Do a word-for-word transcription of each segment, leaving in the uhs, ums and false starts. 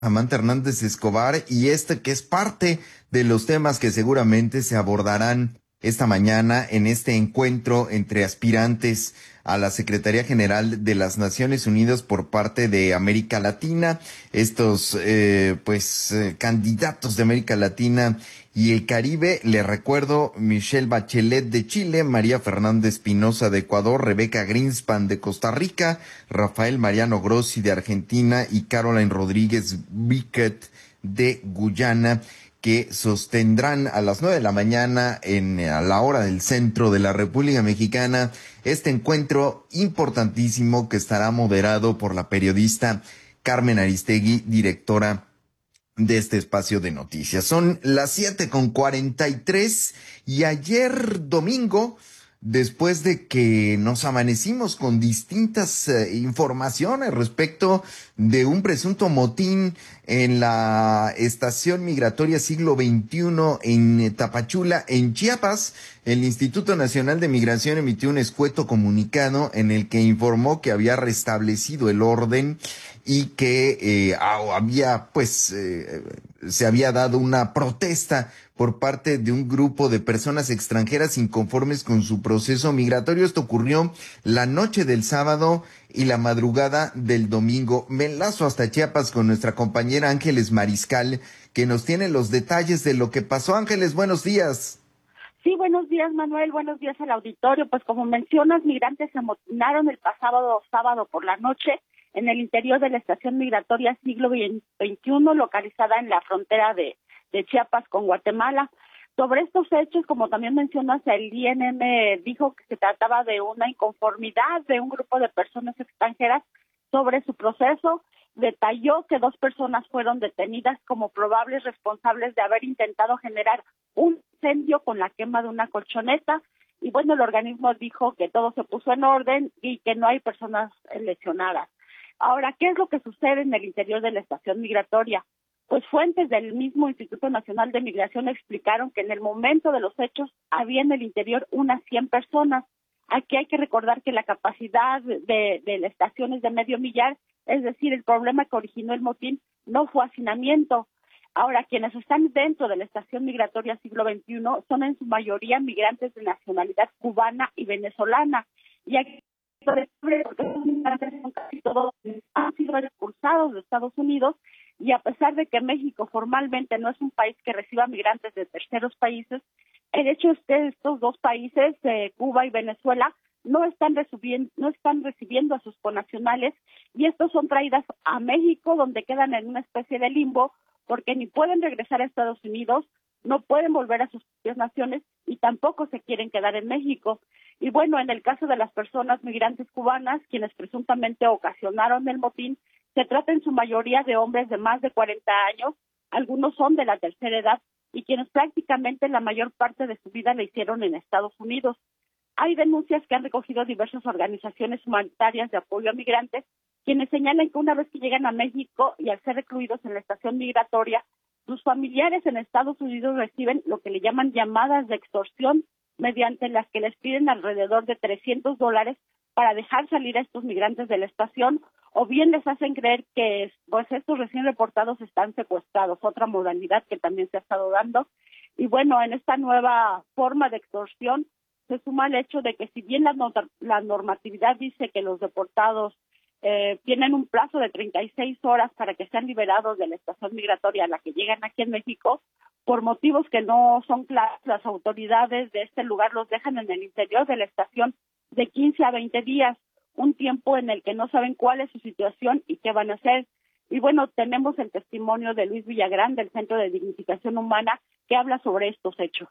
Samantha Hernández Escobar, y este que es parte de los temas que seguramente se abordarán esta mañana en este encuentro entre aspirantes a la Secretaría General de las Naciones Unidas por parte de América Latina, estos eh, pues eh, candidatos de América Latina y el Caribe. Le recuerdo: Michelle Bachelet de Chile, María Fernanda Espinosa de Ecuador, Rebeca Greenspan de Costa Rica, Rafael Mariano Grossi de Argentina y Caroline Rodríguez Biquet de Guyana, que sostendrán a las nueve de la mañana en a la hora del centro de la República Mexicana este encuentro importantísimo que estará moderado por la periodista Carmen Aristegui, directora de este espacio de noticias. Son las siete con cuarenta y tres y ayer domingo, después de que nos amanecimos con distintas eh, informaciones respecto de un presunto motín en la estación migratoria siglo veintiuno en Tapachula, en Chiapas, el Instituto Nacional de Migración emitió un escueto comunicado en el que informó que había restablecido el orden y que eh, había, pues, eh, se había dado una protesta por parte de un grupo de personas extranjeras inconformes con su proceso migratorio. Esto ocurrió la noche del sábado y la madrugada del domingo. Me enlazo hasta Chiapas con nuestra compañera Ángeles Mariscal, que nos tiene los detalles de lo que pasó. Ángeles, buenos días. Sí, buenos días, Manuel, buenos días al auditorio. Pues como mencionas, migrantes se amotinaron el pasado sábado por la noche en el interior de la estación migratoria siglo veintiuno, localizada en la frontera de, de Chiapas con Guatemala. Sobre estos hechos, como también mencionas, el I N M dijo que se trataba de una inconformidad de un grupo de personas extranjeras sobre su proceso. Detalló que dos personas fueron detenidas como probables responsables de haber intentado generar un incendio con la quema de una colchoneta. Y bueno, el organismo dijo que todo se puso en orden y que no hay personas lesionadas. Ahora, ¿qué es lo que sucede en el interior de la estación migratoria? Pues fuentes del mismo Instituto Nacional de Migración explicaron que en el momento de los hechos había en el interior unas cien personas. Aquí hay que recordar que la capacidad de, de la estación es de medio millar, es decir, el problema que originó el motín no fue hacinamiento. Ahora, quienes están dentro de la estación migratoria siglo veintiuno son en su mayoría migrantes de nacionalidad cubana y venezolana. Y aquí, porque esos migrantes son casi todos han sido expulsados de Estados Unidos, y a pesar de que México formalmente no es un país que reciba migrantes de terceros países, el hecho es que estos dos países, eh, Cuba y Venezuela, no están recibiendo, no están recibiendo a sus connacionales, y estos son traídas a México, donde quedan en una especie de limbo, porque ni pueden regresar a Estados Unidos, no pueden volver a sus propias naciones y tampoco se quieren quedar en México. Y bueno, en el caso de las personas migrantes cubanas, quienes presuntamente ocasionaron el motín, se trata en su mayoría de hombres de más de cuarenta años, algunos son de la tercera edad, y quienes prácticamente la mayor parte de su vida la hicieron en Estados Unidos. Hay denuncias que han recogido diversas organizaciones humanitarias de apoyo a migrantes, quienes señalan que una vez que llegan a México y al ser recluidos en la estación migratoria, sus familiares en Estados Unidos reciben lo que le llaman llamadas de extorsión, mediante las que les piden alrededor de trescientos dólares para dejar salir a estos migrantes de la estación, o bien les hacen creer que pues estos recién reportados están secuestrados, otra modalidad que también se ha estado dando. Y bueno, en esta nueva forma de extorsión se suma el hecho de que si bien la, not- la normatividad dice que los deportados eh, tienen un plazo de treinta y seis horas para que sean liberados de la estación migratoria a la que llegan aquí en México, por motivos que no son claros, las autoridades de este lugar los dejan en el interior de la estación de quince a veinte días, un tiempo en el que no saben cuál es su situación y qué van a hacer. Y bueno, tenemos el testimonio de Luis Villagrán del Centro de Dignificación Humana, que habla sobre estos hechos.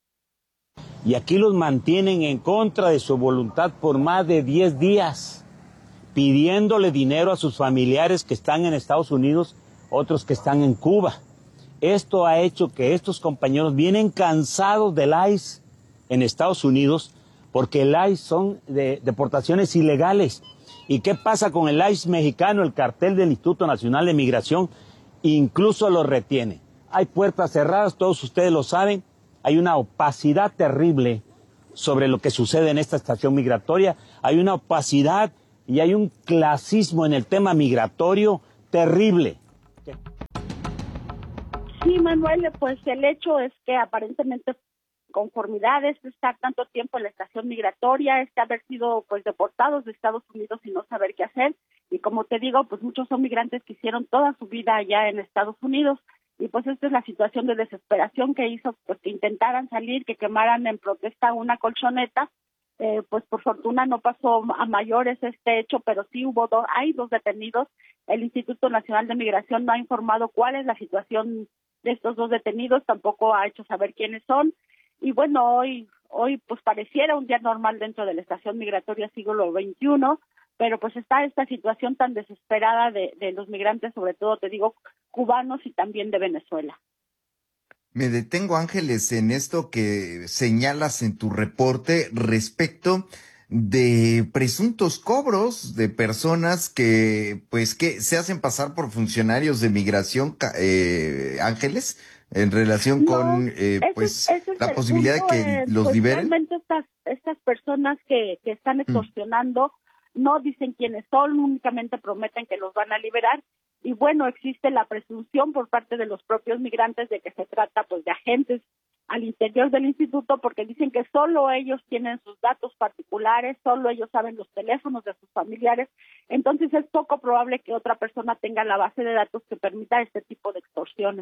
Y aquí los mantienen en contra de su voluntad por más de diez días, pidiéndole dinero a sus familiares que están en Estados Unidos, otros que están en Cuba. Esto ha hecho que estos compañeros vienen cansados del I C E en Estados Unidos, porque el I C E son de deportaciones ilegales. ¿Y qué pasa con el I C E mexicano? El cartel del Instituto Nacional de Migración incluso lo retiene. Hay puertas cerradas, todos ustedes lo saben. Hay una opacidad terrible sobre lo que sucede en esta estación migratoria. Hay una opacidad y hay un clasismo en el tema migratorio terrible. Sí, Manuel, pues el hecho es que aparentemente conformidades, estar tanto tiempo en la estación migratoria, este haber sido pues deportados de Estados Unidos y no saber qué hacer. Y como te digo, pues muchos son migrantes que hicieron toda su vida allá en Estados Unidos. Y pues esta es la situación de desesperación que hizo pues que intentaran salir, que quemaran en protesta una colchoneta. Eh, pues por fortuna no pasó a mayores este hecho, pero sí hubo dos, hay dos detenidos. El Instituto Nacional de Migración no ha informado cuál es la situación de estos dos detenidos, tampoco ha hecho saber quiénes son. Y bueno, hoy hoy pues pareciera un día normal dentro de la estación migratoria siglo veintiuno, pero pues está esta situación tan desesperada de, de los migrantes, sobre todo te digo cubanos y también de Venezuela. Me detengo, Ángeles, en esto que señalas en tu reporte respecto de presuntos cobros de personas que, pues, que se hacen pasar por funcionarios de migración, ca- eh, Ángeles, en relación No, con, eh, ese es, pues, ese es la el posibilidad de punto, que eh, los pues liberen. realmente estas estas personas que, que están Mm. extorsionando no dicen quiénes son, únicamente prometen que los van a liberar y bueno, existe la presunción por parte de los propios migrantes de que se trata pues de agentes al interior del instituto porque dicen que solo ellos tienen sus datos particulares, solo ellos saben los teléfonos de sus familiares, entonces es poco probable que otra persona tenga la base de datos que permita este tipo de extorsiones.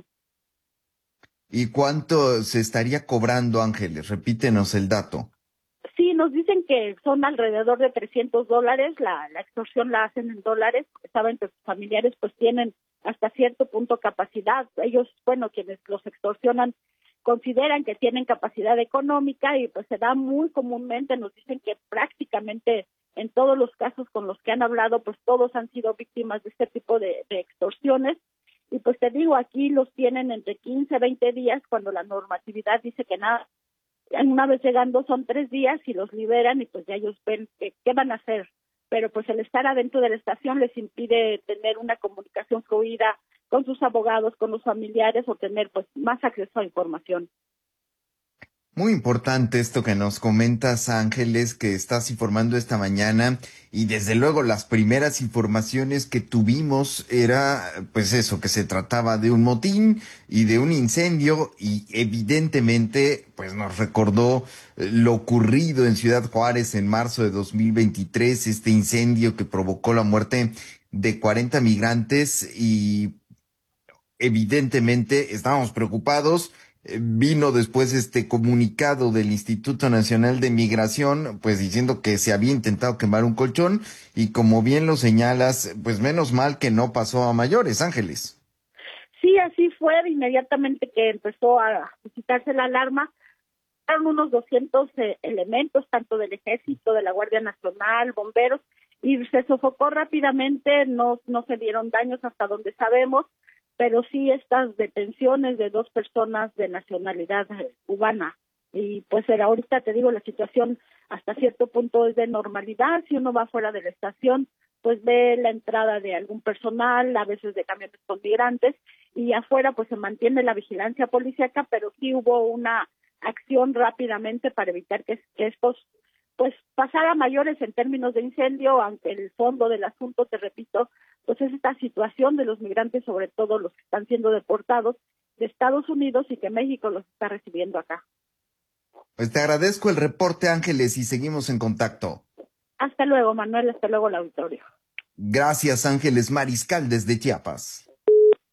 ¿Y cuánto se estaría cobrando, Ángeles? Repítenos el dato. Sí, nos dicen que son alrededor de trescientos dólares, la, la extorsión la hacen en dólares, saben que sus familiares pues tienen hasta cierto punto capacidad, ellos, bueno, quienes los extorsionan consideran que tienen capacidad económica y pues se da muy comúnmente, nos dicen que prácticamente en todos los casos con los que han hablado pues todos han sido víctimas de este tipo de, de extorsiones y pues te digo, aquí los tienen entre quince, veinte días cuando la normatividad dice que nada. Una vez llegando son tres días y los liberan y pues ya ellos ven que, qué van a hacer. Pero pues el estar adentro de la estación les impide tener una comunicación fluida con sus abogados, con los familiares o tener pues más acceso a información. Muy importante esto que nos comentas, Ángeles, que estás informando esta mañana y desde luego las primeras informaciones que tuvimos era pues eso, que se trataba de un motín y de un incendio y evidentemente pues nos recordó eh, lo ocurrido en Ciudad Juárez en marzo de dos mil veintitrés, este incendio que provocó la muerte de cuarenta migrantes y evidentemente estábamos preocupados. Eh, Vino después este comunicado del Instituto Nacional de Migración, pues diciendo que se había intentado quemar un colchón y como bien lo señalas, pues menos mal que no pasó a mayores, Ángeles. Sí, así fue, inmediatamente que empezó a suscitarse la alarma, eran unos doscientos eh, elementos, tanto del Ejército, de la Guardia Nacional, bomberos, y se sofocó rápidamente, no, no se dieron daños hasta donde sabemos, pero sí estas detenciones de dos personas de nacionalidad eh, cubana. Y pues era, ahorita te digo, la situación hasta cierto punto es de normalidad, si uno va fuera de la estación, pues ve la entrada de algún personal, a veces de camiones con migrantes, y afuera pues se mantiene la vigilancia policíaca, pero sí hubo una acción rápidamente para evitar que, que estos pues pasara a mayores en términos de incendio, aunque el fondo del asunto, te repito, pues es esta situación de los migrantes, sobre todo los que están siendo deportados de Estados Unidos y que México los está recibiendo acá. Pues te agradezco el reporte, Ángeles, y seguimos en contacto. Hasta luego, Manuel, hasta luego el auditorio. Gracias, Ángeles Mariscal desde Chiapas.